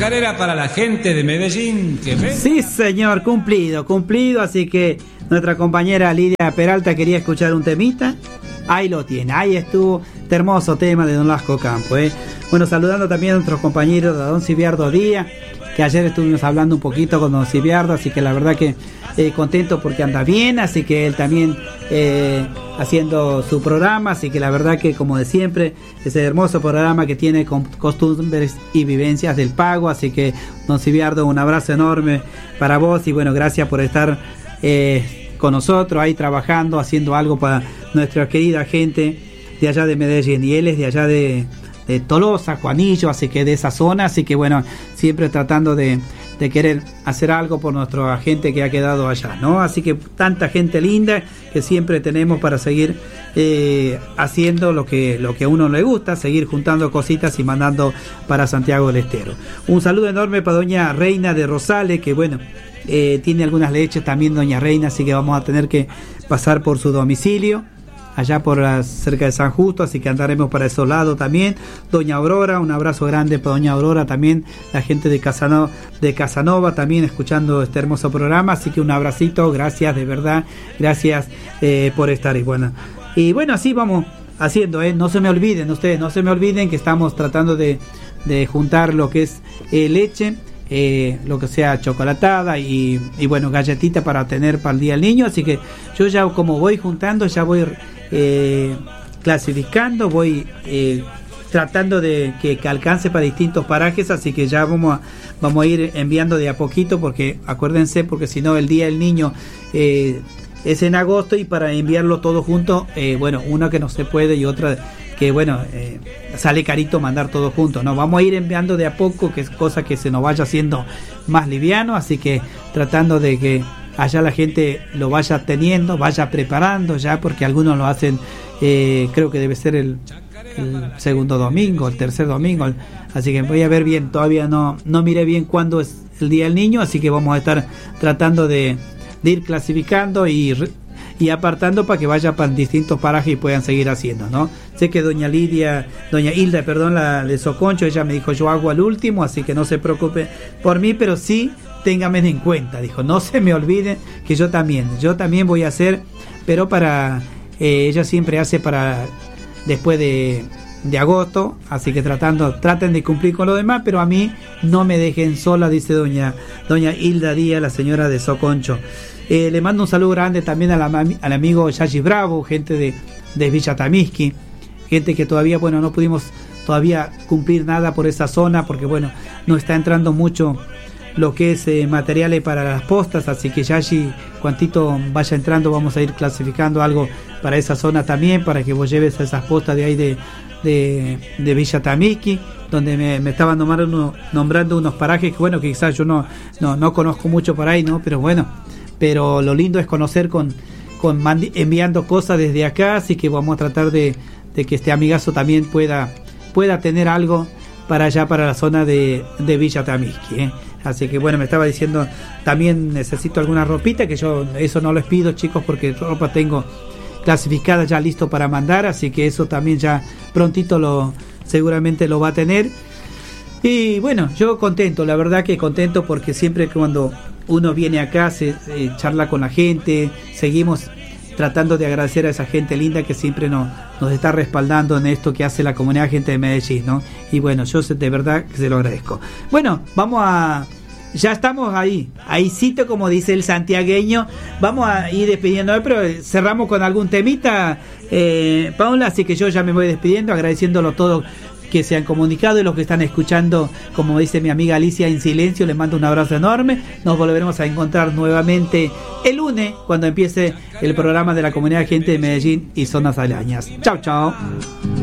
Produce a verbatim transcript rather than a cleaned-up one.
chacarera para la gente de Medellín. Que me... Sí, señor, cumplido, cumplido. Así que nuestra compañera Lidia Peralta quería escuchar un temita. Ahí lo tiene, ahí estuvo este hermoso tema de Don Lasco Campo, ¿eh? Bueno, saludando también a nuestros compañeros de Don Cibiardo Díaz, que ayer estuvimos hablando un poquito con Don Cibiardo, así que la verdad que eh, contento porque anda bien, así que él también eh, haciendo su programa, así que la verdad que como de siempre, ese hermoso programa que tiene con costumbres y vivencias del Pago, así que Don Cibiardo, un abrazo enorme para vos y bueno, gracias por estar eh, con nosotros ahí trabajando, haciendo algo para nuestra querida gente de allá de Medellín, y él es de allá de, de Tolosa, Juanillo, así que de esa zona, así que bueno, siempre tratando de, de querer hacer algo por nuestra gente que ha quedado allá, ¿no? Así que tanta gente linda que siempre tenemos para seguir eh, haciendo lo que, lo que a uno le gusta, seguir juntando cositas y mandando para Santiago del Estero. Un saludo enorme para doña Reina de Rosales, que bueno, Eh, tiene algunas leches también doña Reina, así que vamos a tener que pasar por su domicilio allá por la, cerca de San Justo, así que andaremos para esos lados también. Doña Aurora, un abrazo grande para doña Aurora también, la gente de Casanova, de Casanova también escuchando este hermoso programa, así que un abracito, gracias de verdad, gracias eh, por estar y bueno, y bueno, así vamos haciendo, eh, no se me olviden ustedes, no se me olviden que estamos tratando de, de juntar lo que es eh, leche, Eh, lo que sea chocolatada y, y bueno, galletita para tener para el día del niño, así que yo ya como voy juntando, ya voy eh, clasificando, voy eh, tratando de que, que alcance para distintos parajes, así que ya vamos a, vamos a ir enviando de a poquito, porque acuérdense, porque si no el día del niño eh, es en agosto y para enviarlo todo junto, eh, bueno, una que no se puede y otra que bueno, eh, sale carito mandar todo junto, ¿no? Vamos a ir enviando de a poco, que es cosa que se nos vaya haciendo más liviano, así que tratando de que allá la gente lo vaya teniendo, vaya preparando ya, porque algunos lo hacen, eh, creo que debe ser el, el segundo domingo, el tercer domingo, así que voy a ver bien, todavía no, no miré bien cuándo es el día del niño, así que vamos a estar tratando de, de ir clasificando y y apartando para que vaya para distintos parajes y puedan seguir haciendo, ¿no? Sé que doña Lidia, doña Hilda, perdón, la de Soconcho, ella me dijo yo hago al último, así que no se preocupe por mí, pero sí téngame en cuenta, dijo, no se me olviden que yo también, yo también voy a hacer, pero para, eh, ella siempre hace para después de, de agosto, así que tratando, traten de cumplir con lo demás, pero a mí no me dejen sola, dice doña, doña Hilda Díaz, la señora de Soconcho. Eh, le mando un saludo grande también a la, al amigo Yashi Bravo, gente de, de Villa Tamiski, gente que todavía, bueno, no pudimos todavía cumplir nada por esa zona, porque bueno, no está entrando mucho lo que es eh, materiales para las postas, así que Yashi, cuantito vaya entrando, vamos a ir clasificando algo para esa zona también, para que vos lleves a esas postas de ahí de, de, de Villa Tamiski, donde me, me estaban nombrando, nombrando unos parajes que bueno, que quizás yo no, no, no conozco mucho por ahí, ¿no? Pero bueno, pero lo lindo es conocer con, con mandi- enviando cosas desde acá, así que vamos a tratar de, de que este amigazo también pueda, pueda tener algo para allá, para la zona de, de Villa Tamiski, ¿eh? Así que bueno, me estaba diciendo, también necesito alguna ropita, que yo eso no les pido, chicos, porque ropa tengo clasificada ya listo para mandar, así que eso también ya prontito lo seguramente lo va a tener. Y bueno, yo contento, la verdad que contento, porque siempre cuando uno viene acá se, se charla con la gente, seguimos tratando de agradecer a esa gente linda que siempre nos, nos está respaldando en esto que hace la comunidad gente de Medellín, ¿no? Y bueno, yo de verdad que se lo agradezco. Bueno, vamos a... Ya estamos ahí, ahícito, como dice el santiagueño. Vamos a ir despidiendo, pero cerramos con algún temita, eh, Paula, así que yo ya me voy despidiendo, agradeciéndolo todo que se han comunicado y los que están escuchando, como dice mi amiga Alicia, en silencio. Les mando un abrazo enorme. Nos volveremos a encontrar nuevamente el lunes cuando empiece el programa de la comunidad gente de Medellín y zonas aledañas. Chao, chao.